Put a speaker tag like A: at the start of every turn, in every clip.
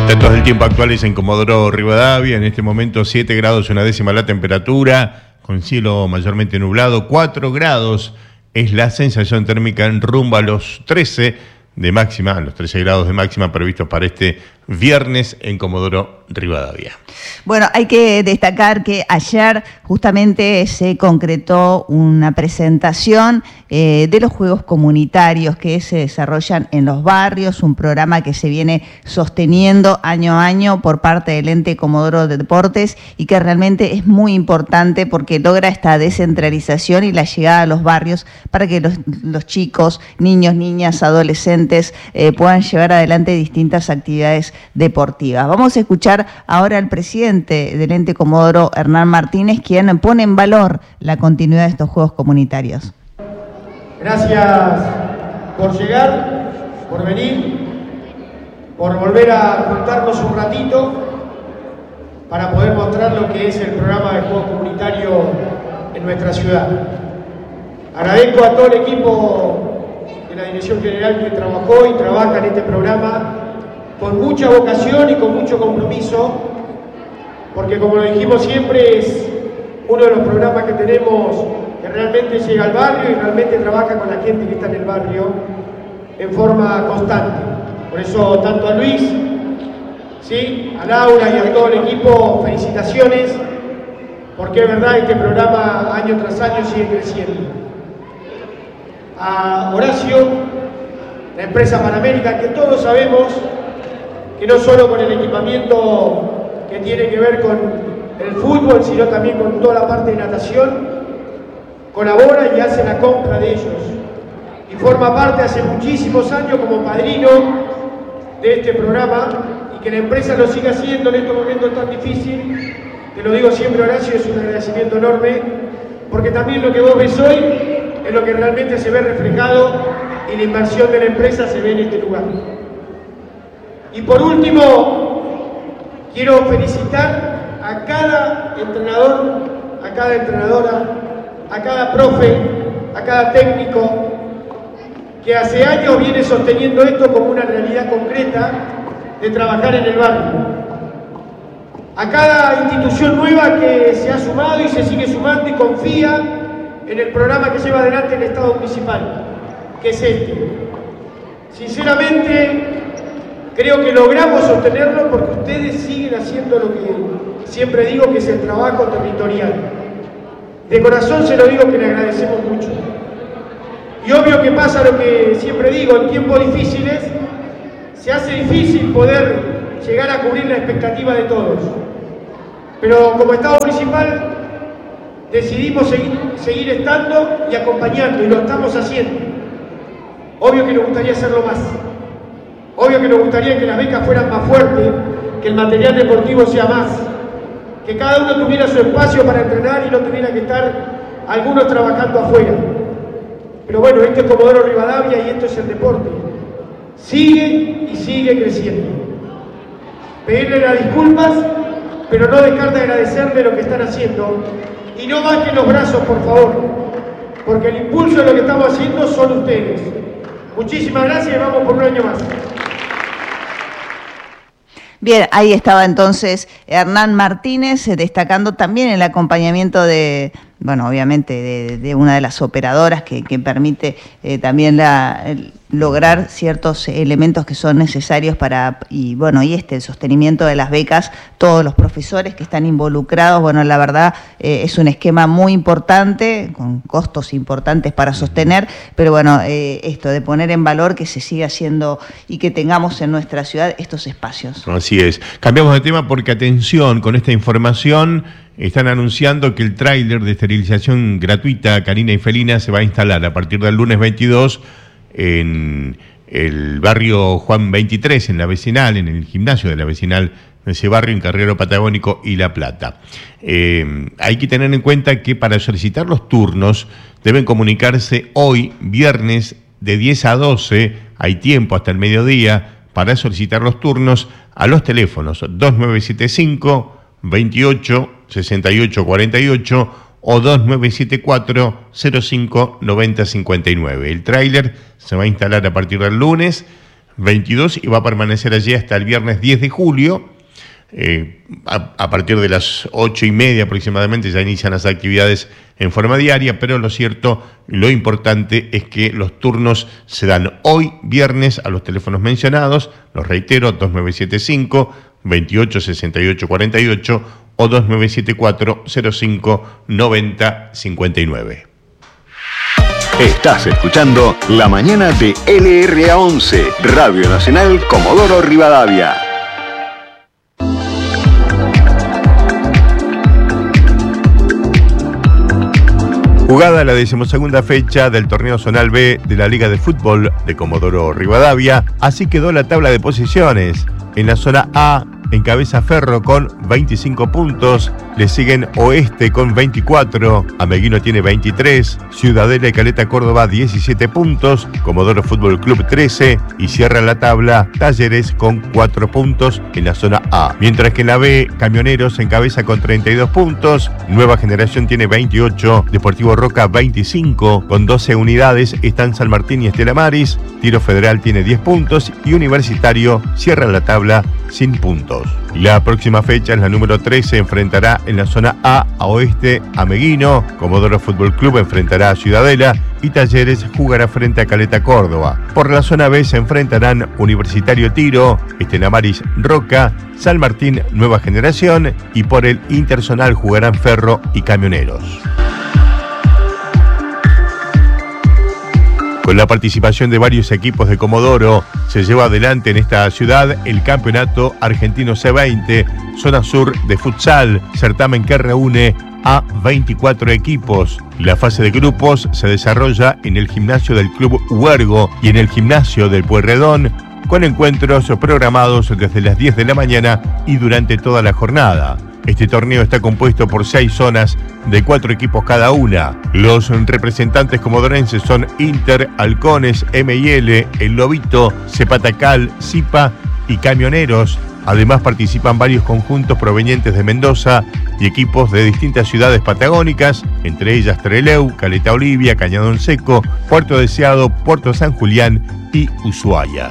A: Datos del tiempo actuales en Comodoro Rivadavia. En este momento 7 grados 1/10 la temperatura, con cielo mayormente nublado. 4 grados es la sensación térmica en rumbo a los 13 de máxima, los 13 grados de máxima previstos para este viernes en Comodoro Rivadavia.
B: Bueno, hay que destacar que ayer justamente se concretó una presentación de los juegos comunitarios que se desarrollan en los barrios, un programa que se viene sosteniendo año a año por parte del ente Comodoro de Deportes y que realmente es muy importante porque logra esta descentralización y la llegada a los barrios para que los chicos, niños, niñas, adolescentes puedan llevar adelante distintas actividades deportivas. Vamos a escuchar ahora al presidente del ente Comodoro, Hernán Martínez, quien pone en valor la continuidad de estos juegos comunitarios.
C: Gracias por llegar, por venir, por volver a juntarnos un ratito para poder mostrar lo que es el programa de juegos comunitarios en nuestra ciudad. Agradezco a todo el equipo de la Dirección General que trabajó y trabaja en este programa con mucha vocación y con mucho compromiso, porque como lo dijimos siempre, es uno de los programas que tenemos que realmente llega al barrio y realmente trabaja con la gente que está en el barrio en forma constante. Por eso, tanto a Luis, ¿sí?, a Laura y a todo el equipo, felicitaciones, porque es verdad, este programa año tras año sigue creciendo. A Horacio, la empresa Panamérica, que todos sabemos que no solo con el equipamiento que tiene que ver con el fútbol, sino también con toda la parte de natación, colabora y hace la compra de ellos. Y forma parte hace muchísimos años como padrino de este programa y que la empresa lo siga haciendo en estos momentos tan difíciles. Te lo digo siempre, Horacio, es un agradecimiento enorme, porque también lo que vos ves hoy es lo que realmente se ve reflejado y la inversión de la empresa se ve en este lugar. Y por último, quiero felicitar a cada entrenador, a cada entrenadora, a cada profe, a cada técnico que hace años viene sosteniendo esto como una realidad concreta de trabajar en el barrio. A cada institución nueva que se ha sumado y se sigue sumando y confía en el programa que lleva adelante el Estado municipal, que es este. Sinceramente, creo que logramos sostenerlo porque ustedes siguen haciendo lo que siempre digo, que es el trabajo territorial. De corazón se lo digo, que le agradecemos mucho. Y obvio que pasa lo que siempre digo, en tiempos difíciles se hace difícil poder llegar a cubrir la expectativa de todos. Pero como Estado municipal decidimos seguir estando y acompañando, y lo estamos haciendo. Obvio que nos gustaría hacerlo más. Obvio que nos gustaría que las becas fueran más fuertes, que el material deportivo sea más, que cada uno tuviera su espacio para entrenar y no tuviera que estar algunos trabajando afuera. Pero bueno, esto es Comodoro Rivadavia y esto es el deporte. Sigue y sigue creciendo. Pedirle las disculpas, pero no dejar de agradecerle lo que están haciendo. Y no bajen los brazos, por favor, porque el impulso de lo que estamos haciendo son ustedes. Muchísimas gracias y vamos por un año más.
B: Bien, ahí estaba entonces Hernán Martínez destacando también el acompañamiento de, bueno, obviamente de una de las operadoras que permite también lograr ciertos elementos que son necesarios para, y bueno, y el sostenimiento de las becas, todos los profesores que están involucrados. Bueno, la verdad es un esquema muy importante, con costos importantes para sostener, pero bueno, esto de poner en valor que se siga haciendo y que tengamos en nuestra ciudad estos espacios.
A: Así es. Cambiamos de tema porque, atención, con esta información están anunciando que el tráiler de esterilización gratuita canina y felina se va a instalar a partir del lunes 22 en el barrio Juan 23, en la vecinal, en el gimnasio de la vecinal de ese barrio, en Carrero Patagónico y La Plata. Hay que tener en cuenta que para solicitar los turnos deben comunicarse hoy, viernes, de 10 a 12, hay tiempo hasta el mediodía para solicitar los turnos a los teléfonos 2975 28 68 48 o 2974 05 90 59. El tráiler se va a instalar a partir del lunes 22 y va a permanecer allí hasta el viernes 10 de julio. A partir de las 8:30 aproximadamente ya inician las actividades en forma diaria, pero lo cierto, lo importante es que los turnos se dan hoy viernes a los teléfonos mencionados, los reitero, 2975 28 68 48 o 2974 05 90 59.
D: Estás escuchando La Mañana de LRA11, Radio Nacional Comodoro Rivadavia.
A: Jugada la 12ª fecha del torneo zonal B de la Liga de Fútbol de Comodoro Rivadavia, así quedó la tabla de posiciones. En la zona A encabeza Ferro con 25 puntos, le siguen Oeste con 24, Ameguino tiene 23, Ciudadela y Caleta Córdoba 17 puntos, Comodoro Fútbol Club 13 y cierra la tabla Talleres con 4 puntos en la zona A. Mientras que en la B, Camioneros encabeza con 32 puntos, Nueva Generación tiene 28, Deportivo Roca 25, con 12 unidades están San Martín y Estela Maris, Tiro Federal tiene 10 puntos y Universitario cierra la tabla sin puntos. La próxima fecha, en la número 13, enfrentará en la zona A Oeste a Meguino, Comodoro Fútbol Club enfrentará a Ciudadela y Talleres jugará frente a Caleta Córdoba. Por la zona B se enfrentarán Universitario Tiro, Estela Maris Roca, San Martín Nueva Generación y por el Interzonal jugarán Ferro y Camioneros. Con la participación de varios equipos de Comodoro, se lleva adelante en esta ciudad el Campeonato Argentino C20, Zona Sur de Futsal, certamen que reúne a 24 equipos. La fase de grupos se desarrolla en el gimnasio del Club Huergo y en el gimnasio del Pueyrredón, con encuentros programados desde las 10 de la mañana y durante toda la jornada. Este torneo está compuesto por 6 zonas de 4 equipos cada una. Los representantes comodorenses son Inter, Halcones, M&L, El Lobito, Cepatacal, Zipa y Camioneros. Además participan varios conjuntos provenientes de Mendoza y equipos de distintas ciudades patagónicas, entre ellas Trelew, Caleta Olivia, Cañadón Seco, Puerto Deseado, Puerto San Julián y Ushuaia.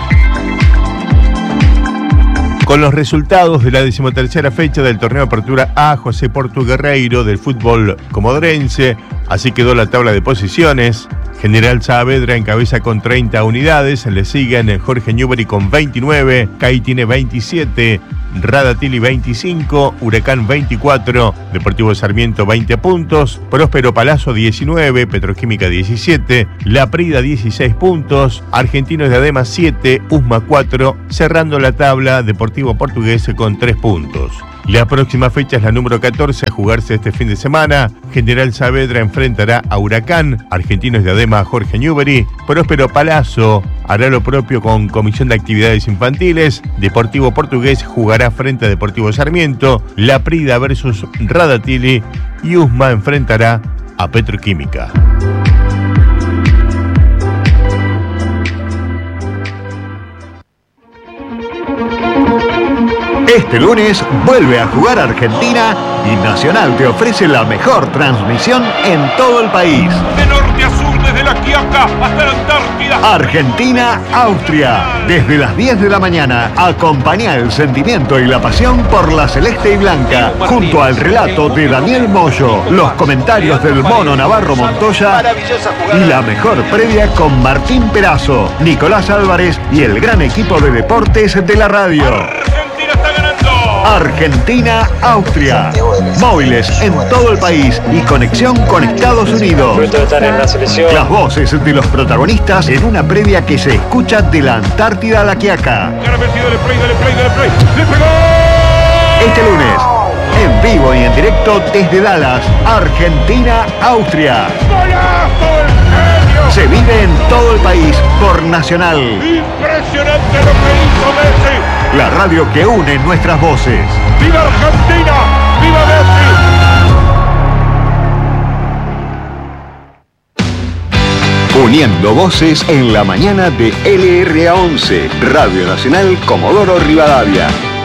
A: Con los resultados de la 13ª fecha del torneo Apertura A José Portu Guerreiro del fútbol comodorense, así quedó la tabla de posiciones. General Saavedra encabeza con 30 unidades, le siguen Jorge Newbery con 29, CAI tiene 27, Radatili 25, Huracán 24, Deportivo Sarmiento 20 puntos, Próspero Palazzo 19, Petroquímica 17, La Prida 16 puntos, Argentinos de Adema 7, USMA 4, cerrando la tabla Deportivo Portugués con 3 puntos. La próxima fecha es la número 14 a jugarse este fin de semana. General Saavedra enfrentará a Huracán, Argentinos de Adema a Jorge Newbery, Próspero Palazzo hará lo propio con Comisión de Actividades Infantiles, Deportivo Portugués jugará frente a Deportivo Sarmiento, La Prida versus Radatili y USMA enfrentará a Petroquímica.
D: Este lunes vuelve a jugar Argentina y Nacional te ofrece la mejor transmisión en todo el país.
E: De norte a sur, desde la Quiaca hasta la Antártida.
D: Argentina-Austria. Desde las 10 de la mañana, acompaña el sentimiento y la pasión por la celeste y blanca, junto al relato de Daniel Moyo, los comentarios del Mono Navarro Montoya y la mejor previa con Martín Perazo, Nicolás Álvarez y el gran equipo de deportes de la radio.
E: Argentina está ganando.
D: Argentina-Austria. Móviles en todo el país y conexión con Estados Unidos. Las voces de los protagonistas en una previa que se escucha de la Antártida a la Quiaca.
E: Dale play. ¡Le pegó!
D: Este lunes, en vivo y en directo desde Dallas, Argentina-Austria.
E: ¡Golazo, el genio!
D: Se vive en todo el país por Nacional.
E: Impresionante lo que hizo Messi.
D: La radio que une nuestras voces.
E: ¡Viva Argentina! ¡Viva Messi!
D: Uniendo voces en la mañana de LRA11, Radio Nacional Comodoro Rivadavia.